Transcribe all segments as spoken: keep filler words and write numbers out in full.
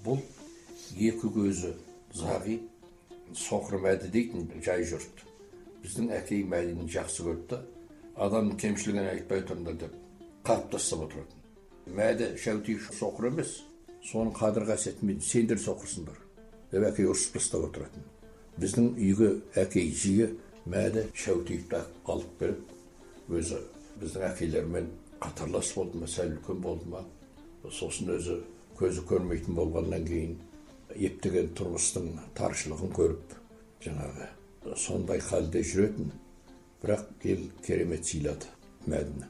Бұл екі көзі зағи соқыр мәді дейтін жай жұрт. Біздің әкей мәдini жақсы көрді, адамның кемшілігін айтпай тұрыңдар деп қап тастап отыратын. Мәді шәутиік соқыр емес, соның қадір қасиетін сендер соқырсыңдар деп әкей ұрсып тастап отыратын. Біздің үйге әкей жиі мәді шәутиікті алып беріп, өзі біздің әкейлермен қатарлас болды ма, сәл үлкен болды ма, сосын өзі көзі көрмейтін болғаннан кейін ептеген тұрмыстың таршылығын көріп, жаңағы сондай халде жүретін, бірақ ел керемет сыйлады мәдіні.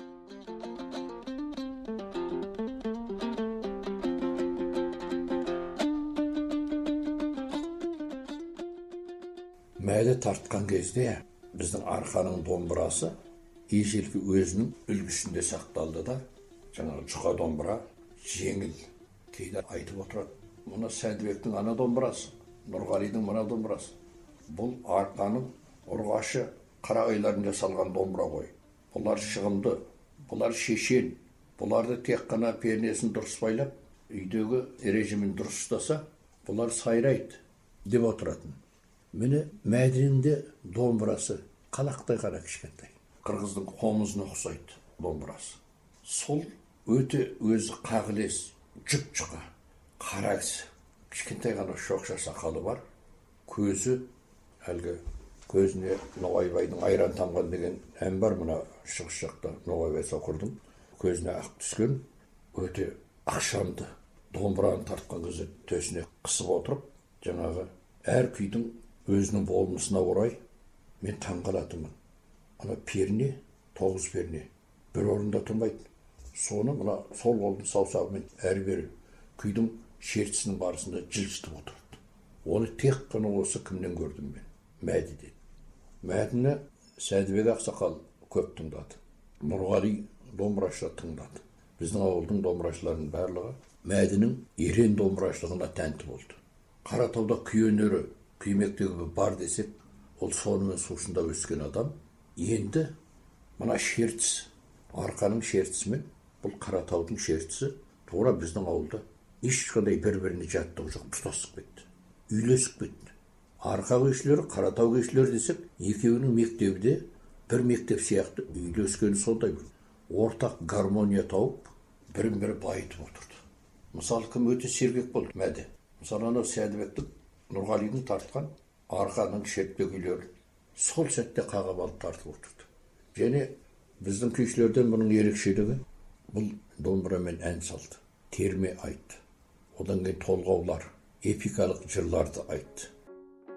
Мәді тартқан кезде біздің арқаның домбырасы ежелгі өзінің үлгісінде сақталды да, жаңағы жұқа домбыра жеңіл, кейде айтып отырады. Мұны Сәдібектің ана домбырасы, Нұрғалидың мына домбырасы. Бұл арқаның ұрғашы қарағайларын жасалған домбыра ғой. Бұлар шығымды, бұлар шешен. Бұларды тек қана пернесін дұрыс байлап, үйдегі режимін дұрыс ұстаса, бұлар сайрайды деп отыратын. Міне Мәдінің домбырасы қалақтай қара кішкентай. Қырғыздың қомызына ұқсайды домбырасы. Сол өте өзі қағылес, жұп-жұқа, қара кісі. Кішкентай ғана шоқша сақалы бар. Көзі, әлгі көзіне Ноғайбайдың айран тамған деген ән бар, мына шығыс жақта Ноғайбай соқырдың көзіне ақ түскен, өте ақшамды домбыраны тартқан кезде төсіне қысып отырып, жаңағы әр күйдің өзінің болмысына орай мен таңғалатынмын. Ана перне, тоғыз перне бір орында тұрмайды. Соны мына сол қолдың саусағымен әрбір күйдің шертісінің барысында жылжытып отырды. Оны тек қана осы кімнен көрдім мен? Мәдіден. Мәдіні Сәдібек ақсақал көп тыңдады. Нұрғали домбырашы тыңдады. Біздің ауылдың домбырашыларының барлығы Мәдінің ерен домбырашылығына тәнті болды. Қаратауда күй өнері, күй мектебі бар десек, ол сонымен сусында өскен адам. Енді мына шертіс, арқаның шертісімен, бұл Қаратаудың шертісі тура біздің ауылда ешқандай бір-біріне жаттығы жоқ, тұтасып кетті. Үйлесіп кетті. Арқа көшілері, Қаратау көшілері десек, екеуінің мектебі бір мектеп сияқты үйлескені сондай бір. Ортақ гармония тауып, бірін-бірі байытып отырды. Мысалы, кім өте сергек болды? Мәді. Мысалы, ана Сәдібектің, Нұрғалидың тартқан арқаның шертпе күйлері сол сәтте қағып алып тартып отырды. Және біздің күйшілерден бұның ерекшелігі, бұл домбырамен ән салды, терме айтты. Одан кейін толғаулар, эпикалық жырларды айтты.